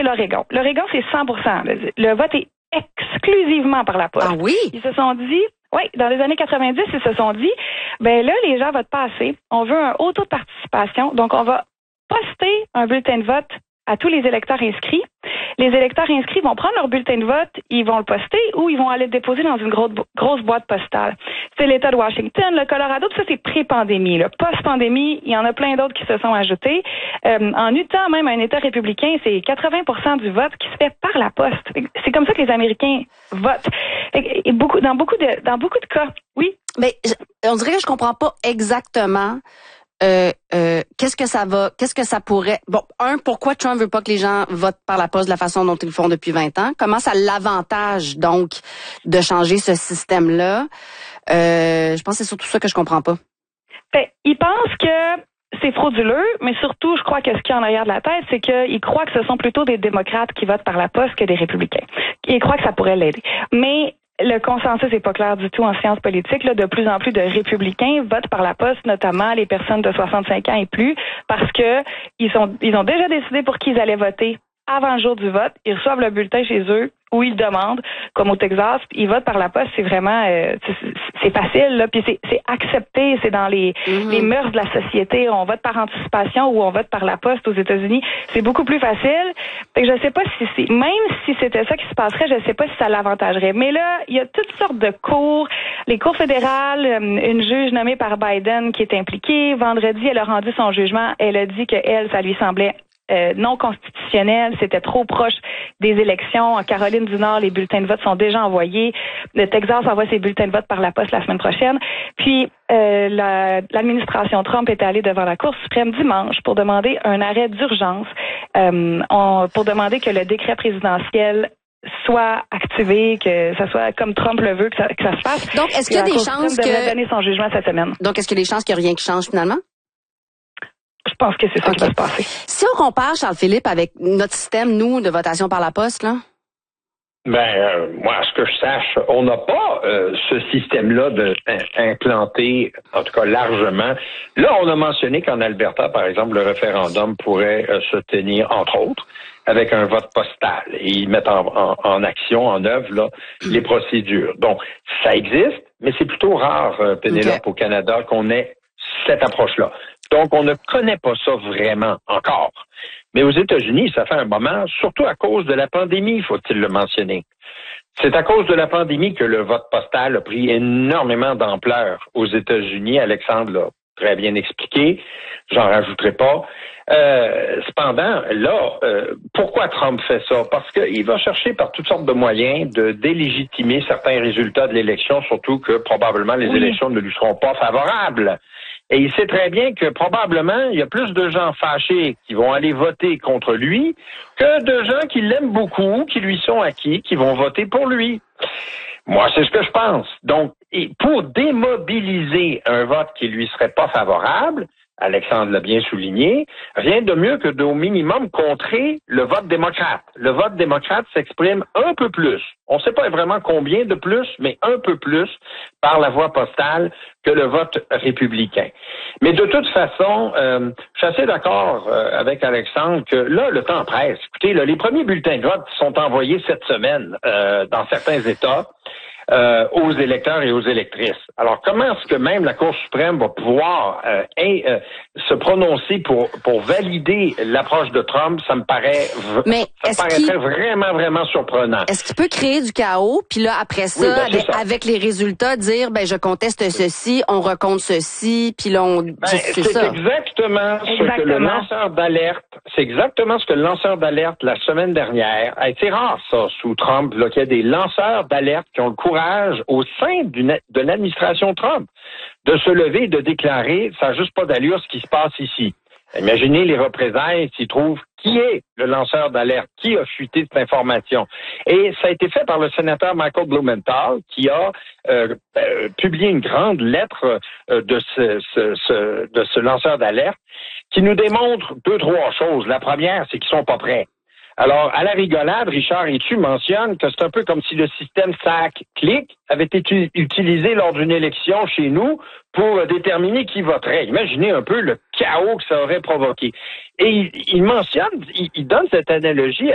l'Oregon. L'Oregon, c'est 100%. Le vote est exclusivement par la poste. Ah oui? Ils se sont dit, oui, dans les années 90, ils se sont dit, ben là, les gens votent pas assez. On veut un haut taux de participation. Donc, on va poster un bulletin de vote à tous les électeurs inscrits. Les électeurs inscrits vont prendre leur bulletin de vote, ils vont le poster ou ils vont aller le déposer dans une grosse boîte postale. C'est l'État de Washington, le Colorado, tout ça c'est pré-pandémie. Post-pandémie, il y en a plein d'autres qui se sont ajoutés. En Utah, même un État républicain, c'est 80% du vote qui se fait par la poste. C'est comme ça que les Américains votent. Et dans beaucoup de cas, oui. Mais on dirait que je comprends pas exactement. Qu'est-ce que ça pourrait... Bon, pourquoi Trump veut pas que les gens votent par la poste de la façon dont ils le font depuis 20 ans? Comment ça l'avantage, donc, de changer ce système-là? Je pense que c'est surtout ça que je comprends pas. Il pense que c'est frauduleux, mais surtout, je crois que ce qu'il y a en arrière de la tête, c'est qu'il croit que ce sont plutôt des démocrates qui votent par la poste que des républicains. Il croit que ça pourrait l'aider. Mais le consensus n'est pas clair du tout en sciences politiques. Là, de plus en plus de républicains votent par la poste, notamment les personnes de 65 ans et plus, parce que ils ont déjà décidé pour qui ils allaient voter avant le jour du vote. Ils reçoivent le bulletin chez eux où ils demandent, comme au Texas, ils votent par la poste. C'est vraiment, c'est facile, là, puis c'est accepté, c'est dans les mœurs de la société. On vote par anticipation ou on vote par la poste aux États-Unis. C'est beaucoup plus facile. Fait que je sais pas même si c'était ça qui se passerait, je sais pas si ça l'avantagerait. Mais là, il y a toutes sortes de cours. Les cours fédérales, une juge nommée par Biden qui est impliquée. Vendredi, elle a rendu son jugement. Elle a dit que ça lui semblait non constitutionnel, c'était trop proche des élections. En Caroline du Nord, les bulletins de vote sont déjà envoyés. Le Texas envoie ses bulletins de vote par la poste la semaine prochaine. Puis l'administration Trump est allée devant la Cour suprême dimanche pour demander un arrêt d'urgence, pour demander que le décret présidentiel soit activé, que ça soit comme Trump le veut, que ça se fasse. Donc, est-ce qu'il y a des chances devrait donner son jugement cette semaine. Donc, est-ce qu'il y a des chances qu'il n'y a rien qui change finalement? Je pense que c'est ça qui va se passer. Si on compare, Charles-Philippe, avec notre système, nous, de votation par la poste, là? Moi, à ce que je sache, on n'a pas ce système-là implanté, en tout cas largement. Là, on a mentionné qu'en Alberta, par exemple, le référendum pourrait se tenir, entre autres, avec un vote postal. Et ils mettent en action, en œuvre, là, les procédures. Donc, ça existe, mais c'est plutôt rare, Pénélope, au Canada, qu'on ait cette approche-là. Donc, on ne connaît pas ça vraiment encore. Mais aux États-Unis, ça fait un moment, surtout à cause de la pandémie, faut-il le mentionner. C'est à cause de la pandémie que le vote postal a pris énormément d'ampleur aux États-Unis. Alexandre l'a très bien expliqué. J'en rajouterai pas. Cependant, là, pourquoi Trump fait ça? Parce qu'il va chercher par toutes sortes de moyens de délégitimer certains résultats de l'élection, surtout que probablement les élections ne lui seront pas favorables. Et il sait très bien que probablement, il y a plus de gens fâchés qui vont aller voter contre lui que de gens qui l'aiment beaucoup, qui lui sont acquis, qui vont voter pour lui. Moi, c'est ce que je pense. Donc, pour démobiliser un vote qui lui serait pas favorable, Alexandre l'a bien souligné, rien de mieux que au minimum contrer le vote démocrate. Le vote démocrate s'exprime un peu plus. On ne sait pas vraiment combien de plus, mais un peu plus par la voie postale que le vote républicain. Mais de toute façon, je suis assez d'accord avec Alexandre que là, le temps presse. Écoutez, là, les premiers bulletins de vote sont envoyés cette semaine dans certains États. Aux électeurs et aux électrices. Alors, comment est-ce que même la Cour suprême va pouvoir se prononcer pour valider l'approche de Trump? Ça me paraîtrait vraiment, vraiment surprenant. Est-ce qu'il peut créer du chaos, puis là, après ça, avec les résultats, dire, je conteste ceci, on recompte ceci, puis là, c'est ça. Exactement ce que le lanceur d'alerte, la semaine dernière, a été rare, ça, sous Trump, là, qu'il y a des lanceurs d'alerte qui ont le courage au sein de l'administration Trump de se lever et de déclarer « ça n'a juste pas d'allure ce qui se passe ici ». Imaginez les représailles s'ils trouvent qui est le lanceur d'alerte, qui a fuité cette information. Et ça a été fait par le sénateur Michael Blumenthal qui a publié une grande lettre de ce lanceur d'alerte qui nous démontre 2-3 choses. La première, c'est qu'ils sont pas prêts. Alors, à la rigolade, Richard Etu mentionne que c'est un peu comme si le système SAC-clic avait été utilisé lors d'une élection chez nous pour déterminer qui voterait. Imaginez un peu le chaos que ça aurait provoqué. Et il mentionne, il donne cette analogie